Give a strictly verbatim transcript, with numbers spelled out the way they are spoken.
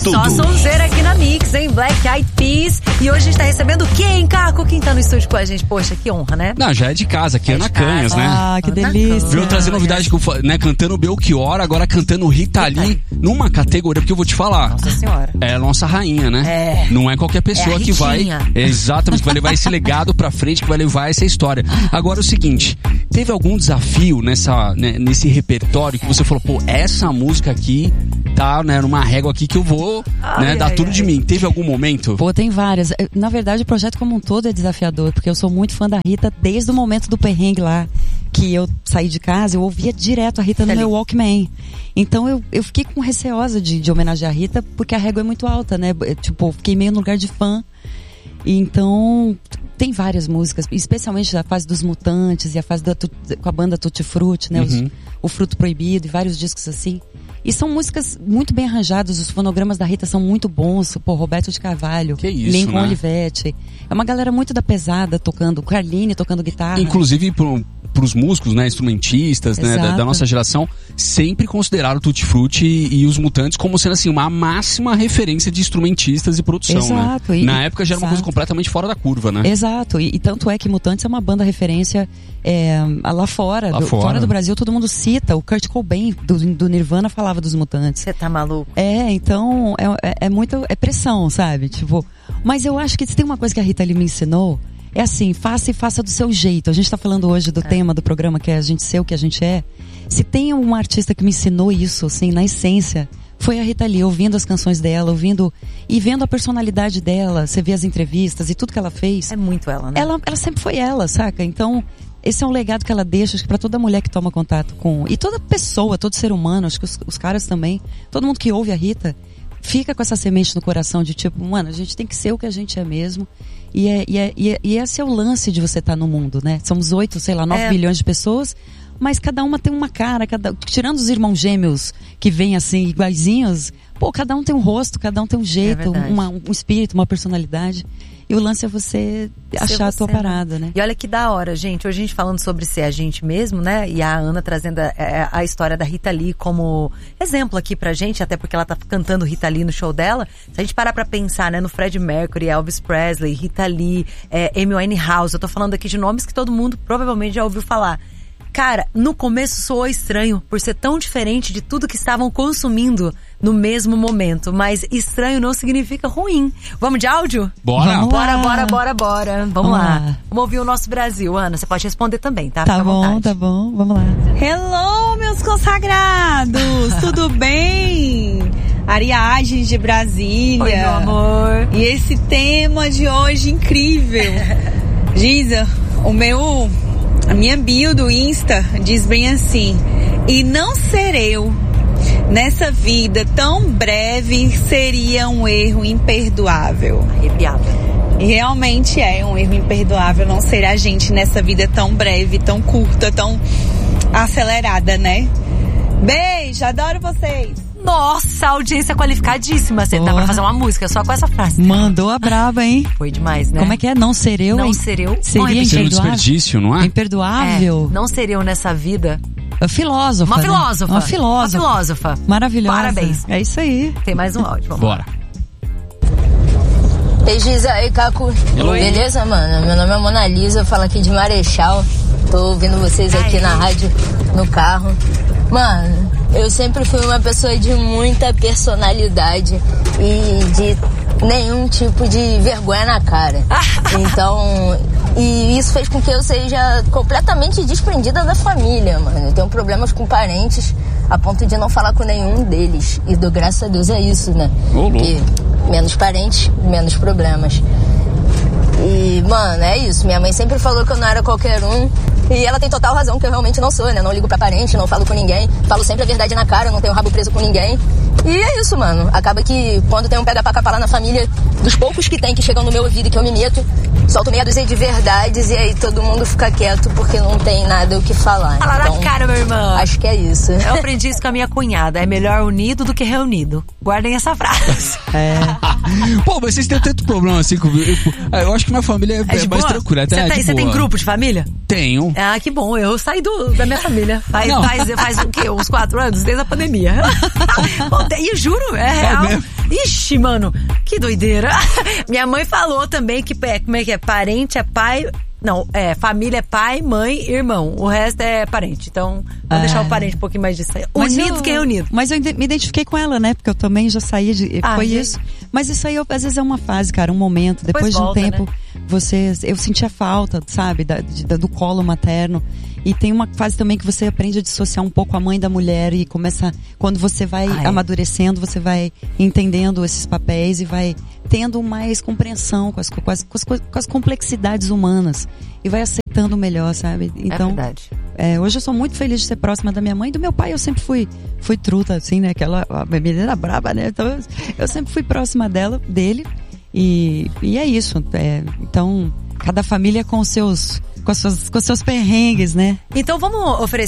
tudo. Só sonzeira aqui na Mix, hein? Black Eyed Peas. E hoje a gente tá recebendo quem, Caco? Quem tá no estúdio com a gente? Poxa, que honra, né? Não, já é de casa, aqui é Ana Canhas, né? Ah, que delícia. Veio trazer novidade, né? Cantando Belchior, agora cantando Rita Lee, numa categoria, porque eu vou te falar. Nossa Senhora. É a nossa rainha, né? É. Não é qualquer pessoa é que vai. Exatamente, que vai levar esse legado pra frente, que vai levar essa história. Agora é o seguinte, teve algum desafio nessa, né, nesse repertório que você falou, pô, essa música aqui tá, né, numa régua aqui que eu vou, ai, né, dar ai, tudo ai. de mim. Teve algum momento? Pô, tem várias. Na verdade, o projeto como um todo é desafiador, porque eu sou muito fã da Rita desde o momento do perrengue lá, que eu saí de casa, eu ouvia direto a Rita no meu Walkman. Então eu, eu fiquei com receosa de, de homenagear a Rita, porque a régua é muito alta, né? Tipo, eu fiquei meio no lugar de fã. E então, tem várias músicas, especialmente a fase dos Mutantes e a fase da, com a banda Tutti Frutti, né? Uhum. Os, o Fruto Proibido e vários discos assim. E são músicas muito bem arranjadas, os fonogramas da Rita são muito bons, pô, Roberto de Carvalho, que isso, Lincoln né? Olivetti. É uma galera muito da pesada tocando, Carline tocando guitarra. Inclusive pro, pros músicos, né, instrumentistas, né, da, da nossa geração, sempre consideraram o Tutti Frutti e, e os Mutantes como sendo assim, uma máxima referência de instrumentistas e produção, exato, né? E, Na época já era exato. uma coisa completamente fora da curva, né? Exato, e, e tanto é que Mutantes é uma banda referência é, lá fora, lá do, fora. fora do Brasil, todo mundo cita, o Kurt Cobain do, do Nirvana falava dos Mutantes. Você tá maluco? É, então é, é, é muito, é pressão, sabe? Tipo, mas eu acho que se tem uma coisa que a Rita Lee me ensinou, é assim, faça e faça do seu jeito. A gente tá falando hoje do é. tema do programa, que é a gente ser o que a gente é. Se tem uma artista que me ensinou isso, assim, na essência, foi a Rita Lee, ouvindo as canções dela, ouvindo e vendo a personalidade dela. Você vê as entrevistas e tudo que ela fez. É muito ela, né? Ela, ela sempre foi ela, saca? Então, esse é um legado que ela deixa, acho que pra toda mulher que toma contato com... E toda pessoa, todo ser humano, acho que os, os caras também, todo mundo que ouve a Rita, fica com essa semente no coração de tipo, mano, a gente tem que ser o que a gente é mesmo. E, é, e, é, e, é, e esse é o lance de você estar no mundo, né? Somos oito, sei lá, nove é. bilhões de pessoas, mas cada uma tem uma cara, cada, tirando os irmãos gêmeos que vêm assim, iguaizinhos, pô, cada um tem um rosto, cada um tem um jeito, é uma, um espírito, uma personalidade. E o lance é você achar a tua parada, né? E olha que da hora, gente. Hoje a gente falando sobre ser a gente mesmo, né? E a Ana trazendo a, a, a história da Rita Lee como exemplo aqui pra gente, até porque ela tá cantando Rita Lee no show dela. Se a gente parar pra pensar, né? No Freddie Mercury, Elvis Presley, Rita Lee, é, Amy Winehouse. Eu tô falando aqui de nomes que todo mundo provavelmente já ouviu falar. Cara, no começo soou estranho por ser tão diferente de tudo que estavam consumindo no mesmo momento. Mas estranho não significa ruim. Vamos de áudio? Bora! Vamos bora, lá. bora, bora, bora. Vamos, Vamos lá. lá. Vamos ouvir o nosso Brasil. Ana, você pode responder também, tá? Tá Fica à bom, vontade. tá bom. Vamos lá. Hello, meus consagrados! Tudo bem? Ariadne de Brasília. Oi, meu amor. E esse tema de hoje incrível. Giza, o meu... A minha bio do Insta diz bem assim: e não ser eu nessa vida tão breve seria um erro imperdoável. Arrepiada. E realmente é um erro imperdoável não ser a gente nessa vida tão breve, tão curta, tão acelerada, né? Beijo, adoro vocês! Nossa, audiência qualificadíssima. Você dá pra fazer uma música só com essa frase. Mandou a braba, hein? Foi demais, né? Como é que é? Não ser eu, Não hein? ser eu. Seria Não repetir. Seria um imperdoável? desperdício, não é? Imperdoável. É, não ser eu nessa vida. É filósofa. Uma né? filósofa. Uma filósofa. Uma filósofa. Maravilhosa. Parabéns. É isso aí. Tem mais um áudio. Vamos Bora. Ei, Giza, ei, Caco. Oi. Beleza, mano? Meu nome é Mona Lisa, eu falo aqui de Marechal. Tô ouvindo vocês aqui na rádio, no carro. Mano, eu sempre fui uma pessoa de muita personalidade e de nenhum tipo de vergonha na cara. Então, e isso fez com que eu seja completamente desprendida da família, mano. Eu tenho problemas com parentes a ponto de não falar com nenhum deles. E do graças a Deus é isso, né? Ô, louco. Porque menos parentes, menos problemas. E, mano, é isso. Minha mãe sempre falou que eu não era qualquer um. E ela tem total razão, que eu realmente não sou, né? Não ligo pra parente, não falo com ninguém. Falo sempre a verdade na cara, não tenho rabo preso com ninguém. E é isso, mano. Acaba que quando tem um pega pra capar lá na família, dos poucos que tem que chegam no meu ouvido e que eu me meto, solto meia dúzia de verdades e aí todo mundo fica quieto porque não tem nada o que falar. Fala então, na cara, meu irmão. Acho que é isso. Eu aprendi isso com a minha cunhada. É melhor unido do que reunido. Guardem essa frase. É. Pô, mas vocês têm tanto problema assim comigo. Eu acho que minha família é, É de é mais boa? tranquila. Até Você é tem, de você tem boa. grupo de família? Tenho. Ah, que bom. Eu saí do, da minha família. Faz, Não. faz, faz o quê? Uns quatro anos? Desde a pandemia. Bom, e juro, é real. mesmo? Ixi, mano, que doideira. Minha mãe falou também que, é, como é que é? Parente é pai... Não, é, família é pai, mãe, irmão. O resto é parente. Então, vou é. deixar o parente um pouquinho mais disso aí. Unidos, quem é unido. Mas eu me identifiquei com ela, né? Porque eu também já saí de... Ah, foi gente. isso. Mas isso aí, às vezes, é uma fase, cara, um momento. Depois, Depois de um volta, tempo, né? você... Eu sentia falta, sabe? Da, de, do colo materno. E tem uma fase também que você aprende a dissociar um pouco a mãe da mulher e começa... Quando você vai ah, é. amadurecendo, você vai entendendo esses papéis e vai tendo mais compreensão com as, com as, com as, com as complexidades humanas. E vai aceitando melhor, sabe? Então, é verdade. É, hoje eu sou muito feliz de ser próxima da minha mãe e do meu pai. Eu sempre fui, fui truta, assim, né? Aquela a menina braba, né? Então, eu sempre fui próxima dela, dele. E, e é isso. É, então, cada família com os seus... Com, as suas, com os seus perrengues, né? Então vamos oferecer